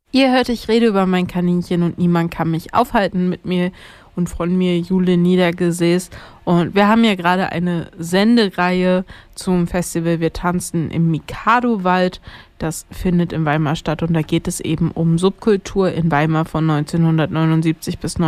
Ihr hört, ich rede über mein Kaninchen und niemand kann mich aufhalten, mit mir und von mir Jule Niedergesäß. Und wir haben ja gerade eine Sendereihe zum Festival Wir tanzen im Mikado-Wald. Das findet in Weimar statt und da geht es eben um Subkultur in Weimar von 1979 bis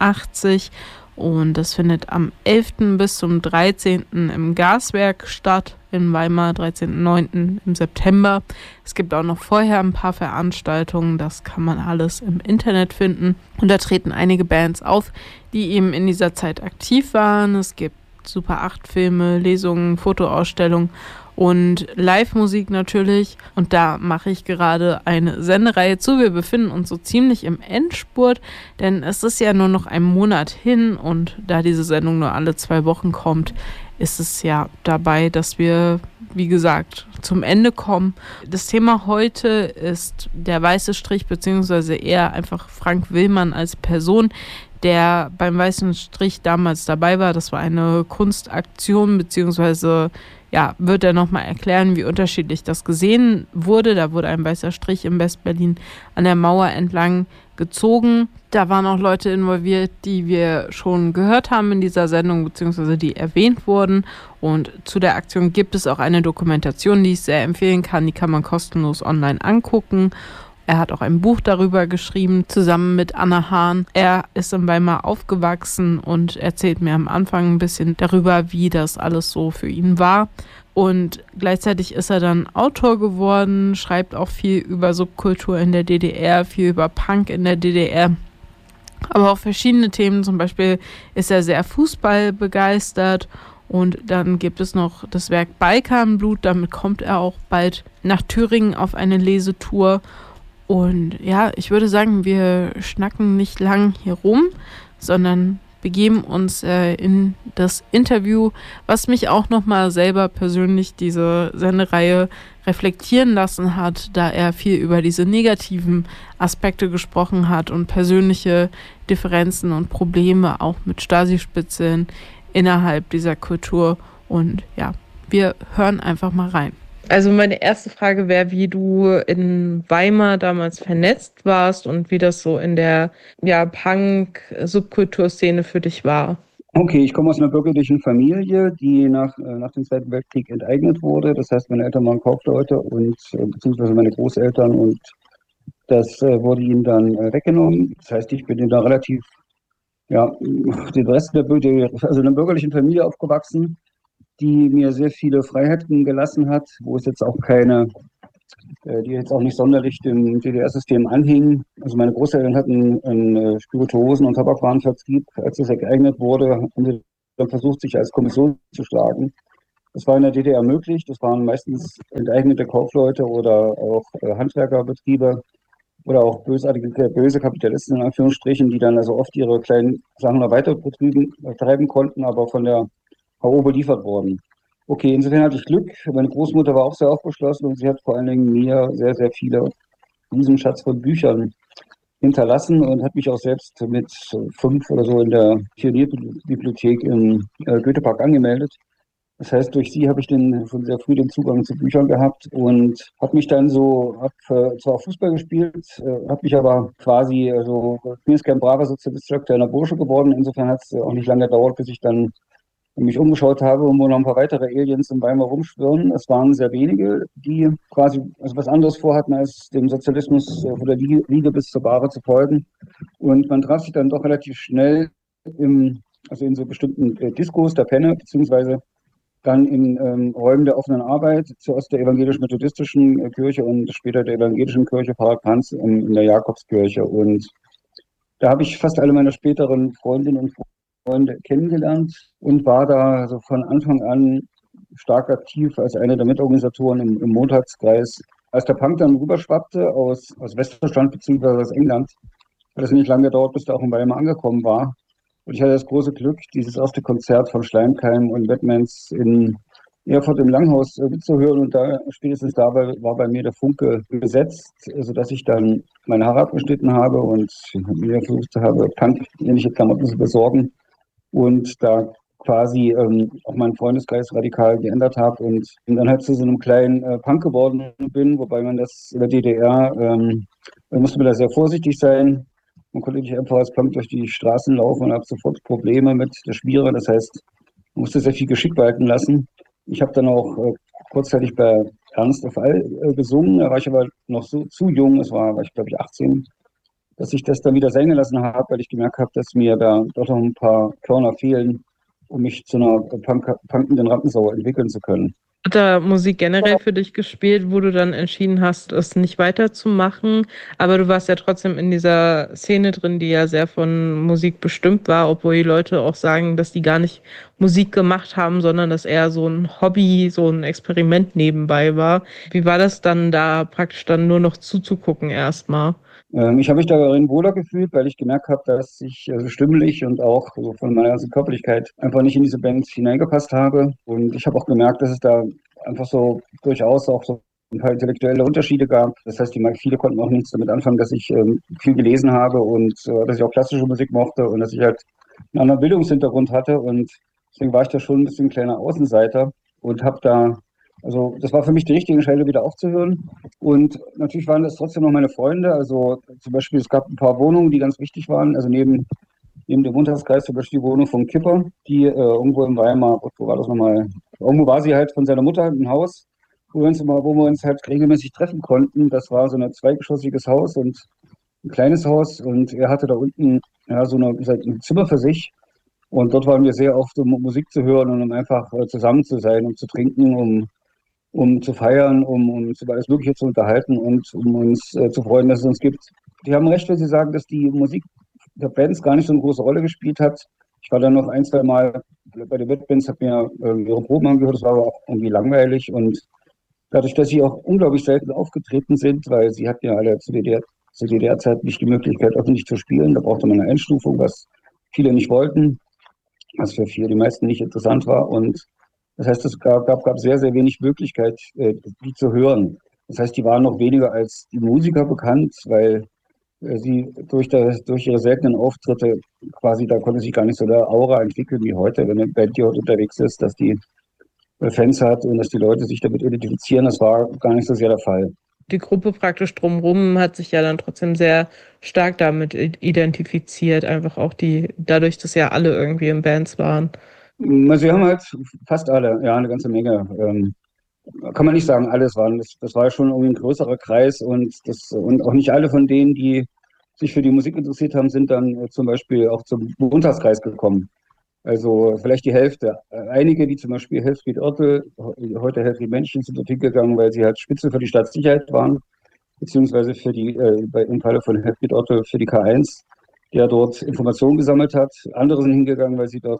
89. Und das findet am 11. bis zum 13. im Gaswerk statt in Weimar, 13.09. im September. Es gibt auch noch vorher ein paar Veranstaltungen, das kann man alles im Internet finden. Und da treten einige Bands auf, die eben in dieser Zeit aktiv waren. Es gibt Super 8 Filme, Lesungen, Fotoausstellungen und Live-Musik natürlich. Und da mache ich gerade eine Sendereihe zu. Wir befinden uns so ziemlich im Endspurt, denn es ist ja nur noch ein Monat hin und da diese Sendung nur alle 2 Wochen kommt, ist es ja dabei, dass wir, wie gesagt, zum Ende kommen. Das Thema heute ist der weiße Strich, beziehungsweise eher einfach Frank Willmann als Person, der beim Weißen Strich damals dabei war. Das war eine Kunstaktion, beziehungsweise ja, wird er nochmal erklären, wie unterschiedlich das gesehen wurde. Da wurde ein weißer Strich in West-Berlin an der Mauer entlang gezogen. Da waren auch Leute involviert, die wir schon gehört haben in dieser Sendung, beziehungsweise die erwähnt wurden. Und zu der Aktion gibt es auch eine Dokumentation, die ich sehr empfehlen kann. Die kann man kostenlos online angucken. Er hat auch ein Buch darüber geschrieben, zusammen mit Anna Hahn. Er ist in Weimar aufgewachsen und erzählt mir am Anfang ein bisschen darüber, wie das alles so für ihn war. Und gleichzeitig ist er dann Autor geworden, schreibt auch viel über Subkultur in der DDR, viel über Punk in der DDR. Aber auch verschiedene Themen, zum Beispiel ist er sehr Fußball begeistert. Und dann gibt es noch das Werk Balkanblut, damit kommt er auch bald nach Thüringen auf eine Lesetour. Und ja, ich würde sagen, wir schnacken nicht lang hier rum, sondern begeben uns in das Interview, was mich auch nochmal selber persönlich diese Sendereihe reflektieren lassen hat, da er viel über diese negativen Aspekte gesprochen hat und persönliche Differenzen und Probleme auch mit Stasi-Spitzeln innerhalb dieser Kultur. Und ja, wir hören einfach mal rein. Also meine erste Frage wäre, wie du in Weimar damals vernetzt warst und wie das so in der Punk-Subkulturszene für dich war. Okay, ich komme aus einer bürgerlichen Familie, die nach dem Zweiten Weltkrieg enteignet wurde. Das heißt, meine Eltern waren Kaufleute und beziehungsweise meine Großeltern, und das wurde ihnen dann weggenommen. Das heißt, ich bin in einer relativ, ja, den Rest also in einer bürgerlichen Familie aufgewachsen, die mir sehr viele Freiheiten gelassen hat, wo es jetzt auch die jetzt auch nicht sonderlich dem DDR-System anhingen. Also meine Großeltern hatten einen Spirituosen- und Tabakwarenvertrieb. Als es geeignet wurde, haben sie dann versucht, sich als Kommission zu schlagen. Das war in der DDR möglich. Das waren meistens enteignete Kaufleute oder auch Handwerkerbetriebe oder auch böse Kapitalisten in Anführungsstrichen, die dann also oft ihre kleinen Sachen noch weiter betreiben konnten, aber von der HO beliefert wurden. Okay, insofern hatte ich Glück. Meine Großmutter war auch sehr aufgeschlossen und sie hat vor allen Dingen mir sehr, sehr viele diesen Schatz von Büchern hinterlassen und hat mich auch selbst mit 5 oder so in der Pionierbibliothek im Goethepark angemeldet. Das heißt, durch sie habe ich schon sehr früh den Zugang zu Büchern gehabt und habe mich dann zwar Fußball gespielt, habe mich aber quasi, also ich bin jetzt kein braver sozialistischer kleiner Bursche geworden. Insofern hat es auch nicht lange gedauert, bis ich dann mich umgeschaut habe und wo noch ein paar weitere Aliens in Weimar rumschwirren. Es waren sehr wenige, die quasi also was anderes vorhatten, als dem Sozialismus von der Wiege bis zur Bahre zu folgen. Und man traf sich dann doch relativ schnell also in so bestimmten Diskos der Penne, beziehungsweise dann in Räumen der offenen Arbeit, zuerst der evangelisch-methodistischen Kirche und später der evangelischen Kirche Paul Panz in der Jakobskirche. Und da habe ich fast alle meine späteren Freundinnen und Freunde kennengelernt und war da also von Anfang an stark aktiv als einer der Mitorganisatoren im Montagskreis. Als der Punk dann rüberschwappte aus Westdeutschland bzw. aus England, hat es nicht lange gedauert, bis der auch in Weimar angekommen war. Und ich hatte das große Glück, dieses erste Konzert von Schleimkeim und Batmans in Erfurt im Langhaus mitzuhören. Und spätestens dabei war bei mir der Funke gesetzt, sodass ich dann meine Haare abgeschnitten habe und mir versucht habe, Punk-ähnliche Klamotten zu besorgen. Und da quasi auch meinen Freundeskreis radikal geändert habe und dann halt zu so einem kleinen Punk geworden bin, wobei man das in der DDR, da musste man da sehr vorsichtig sein. Man konnte nicht einfach als Punk durch die Straßen laufen und hat sofort Probleme mit der Schmiere. Das heißt, man musste sehr viel Geschick walten lassen. Ich habe dann auch kurzzeitig bei Ernst auf All gesungen. Da war ich aber noch so zu jung, war ich glaube ich 18, dass ich das dann wieder sein gelassen habe, weil ich gemerkt habe, dass mir da doch noch ein paar Körner fehlen, um mich zu einer punkenden Rampensau entwickeln zu können. Hat da Musik generell für dich gespielt, wo du dann entschieden hast, es nicht weiterzumachen? Aber du warst ja trotzdem in dieser Szene drin, die ja sehr von Musik bestimmt war, obwohl die Leute auch sagen, dass die gar nicht Musik gemacht haben, sondern dass eher so ein Hobby, so ein Experiment nebenbei war. Wie war das dann da praktisch dann nur noch zuzugucken erstmal? Ich habe mich darin wohler gefühlt, weil ich gemerkt habe, dass ich also stimmlich und auch so von meiner ganzen Körperlichkeit einfach nicht in diese Band hineingepasst habe. Und ich habe auch gemerkt, dass es da einfach so durchaus auch so ein paar intellektuelle Unterschiede gab. Das heißt, viele konnten auch nichts damit anfangen, dass ich viel gelesen habe und dass ich auch klassische Musik mochte und dass ich halt einen anderen Bildungshintergrund hatte. Und deswegen war ich da schon ein bisschen ein kleiner Außenseiter und habe da, also das war für mich die richtige Entscheidung, wieder aufzuhören. Und natürlich waren das trotzdem noch meine Freunde. Also zum Beispiel, es gab ein paar Wohnungen, die ganz wichtig waren. Also neben dem Wohnungskreis zum Beispiel die Wohnung von Kipper, die irgendwo in Weimar, wo war das nochmal? Irgendwo war sie halt von seiner Mutter ein Haus, wo wir uns halt regelmäßig treffen konnten. Das war so ein zweigeschossiges Haus und ein kleines Haus. Und er hatte da unten ja, ein Zimmer für sich. Und dort waren wir sehr oft, um Musik zu hören und um einfach zusammen zu sein, um zu trinken, um zu feiern, um uns über alles Mögliche zu unterhalten und um uns zu freuen, dass es uns gibt. Die haben recht, wenn sie sagen, dass die Musik der Bands gar nicht so eine große Rolle gespielt hat. Ich war dann noch ein, zwei Mal bei den Bands, habe mir ihre Proben angehört, das war aber auch irgendwie langweilig und dadurch, dass sie auch unglaublich selten aufgetreten sind, weil sie hatten ja alle zu DDR-Zeit nicht die Möglichkeit, öffentlich zu spielen, da brauchte man eine Einstufung, was viele nicht wollten, was für die meisten nicht interessant war und das heißt, es gab sehr, sehr wenig Möglichkeit, die zu hören. Das heißt, die waren noch weniger als die Musiker bekannt, weil sie durch ihre seltenen Auftritte quasi, da konnte sich gar nicht so eine Aura entwickeln wie heute, wenn eine Band hier heute unterwegs ist, dass die Fans hat und dass die Leute sich damit identifizieren. Das war gar nicht so sehr der Fall. Die Gruppe praktisch drumherum hat sich ja dann trotzdem sehr stark damit identifiziert, einfach auch dadurch, dass ja alle irgendwie in Bands waren. Also wir haben halt fast alle, ja, eine ganze Menge. Kann man nicht sagen, alles waren. Das war schon irgendwie ein größerer Kreis und auch nicht alle von denen, die sich für die Musik interessiert haben, sind dann zum Beispiel auch zum Montagskreis gekommen. Also vielleicht die Hälfte. Einige, wie zum Beispiel Helfried Oertel, heute Helfried Männchen, sind dorthin gegangen, weil sie halt Spitze für die Staatssicherheit waren, beziehungsweise im Falle von Helfried Oertel für die K1, der dort Informationen gesammelt hat. Andere sind hingegangen,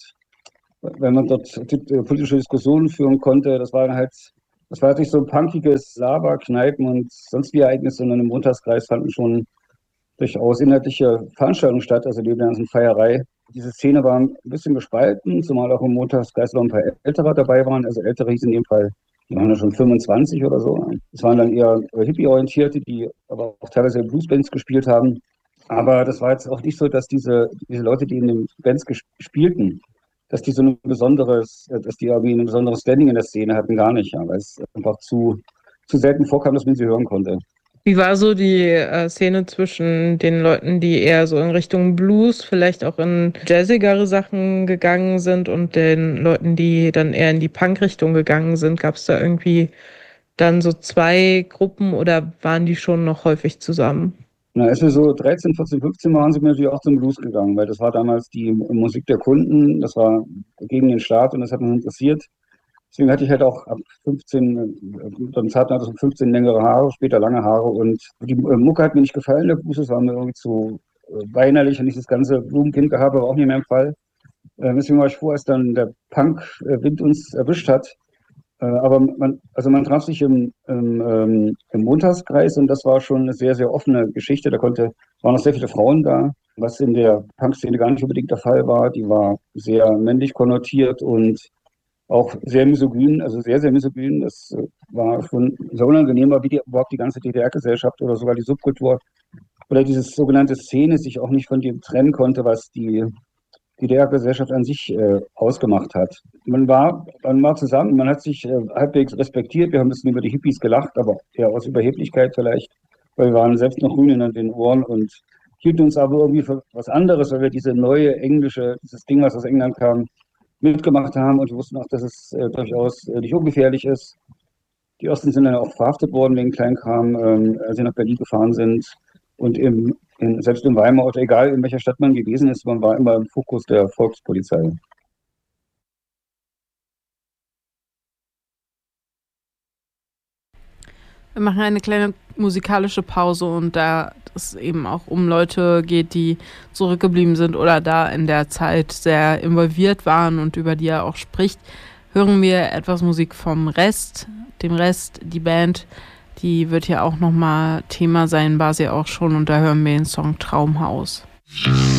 weil man dort politische Diskussionen führen konnte. Das war halt nicht so ein punkiges Laber-Kneipen und sonst wie Ereignisse, sondern im Montagskreis fanden schon durchaus inhaltliche Veranstaltungen statt, also neben der ganzen Feierei. Diese Szene war ein bisschen gespalten, zumal auch im Montagskreis noch ein paar Ältere dabei waren. Also Ältere hieß in dem Fall, die waren ja schon 25 oder so. Das waren dann eher Hippie-Orientierte, die aber auch teilweise Bluesbands gespielt haben. Aber das war jetzt auch nicht so, dass diese Leute, die in den Bands spielten, dass die dass die irgendwie ein besonderes Standing in der Szene hatten, gar nicht, ja, weil es einfach zu selten vorkam, dass man sie hören konnte. Wie war so die Szene zwischen den Leuten, die eher so in Richtung Blues, vielleicht auch in jazzigere Sachen gegangen sind und den Leuten, die dann eher in die Punk-Richtung gegangen sind? Gab es da irgendwie dann so zwei Gruppen oder waren die schon noch häufig zusammen? Na, als wir so 13, 14, 15 waren, sind wir natürlich auch zum Blues gegangen, weil das war damals die Musik der Kunden, das war gegen den Staat und das hat mich interessiert. Deswegen hatte ich halt auch ab 15, dann Zeitpunkt hatte ich 15 längere Haare, später lange Haare und die Mucke hat mir nicht gefallen, der Blues, das war mir irgendwie zu weinerlich und dieses ganze Blumenkind-Gehabe war auch nicht mehr im Fall. Deswegen war ich froh, als dann der Punk-Wind uns erwischt hat. Aber man traf sich im Montagskreis und das war schon eine sehr, sehr offene Geschichte. Waren noch sehr viele Frauen da, was in der Punk-Szene gar nicht unbedingt der Fall war. Die war sehr männlich konnotiert und auch sehr misogyn, also sehr, sehr misogyn. Das war schon sehr unangenehm, wie überhaupt die ganze DDR-Gesellschaft oder sogar die Subkultur oder diese sogenannte Szene sich auch nicht von dem trennen konnte, was die DDR-Gesellschaft an sich ausgemacht hat. Man war zusammen, man hat sich halbwegs respektiert, wir haben ein bisschen über die Hippies gelacht, aber eher aus Überheblichkeit vielleicht, weil wir waren selbst noch grün in den Ohren und hielten uns aber irgendwie für was anderes, weil wir diese neue englische, dieses Ding, was aus England kam, mitgemacht haben und wir wussten auch, dass es durchaus nicht ungefährlich ist. Die Osten sind dann auch verhaftet worden wegen Kleinkram, als sie nach Berlin gefahren sind. Und selbst in Weimar, oder egal in welcher Stadt man gewesen ist, man war immer im Fokus der Volkspolizei. Wir machen eine kleine musikalische Pause und da es eben auch um Leute geht, die zurückgeblieben sind oder da in der Zeit sehr involviert waren und über die er auch spricht, hören wir etwas Musik vom Rest. Dem Rest, die Band, die wird hier auch nochmal Thema sein, war sie auch schon und da hören wir den Song Traumhaus.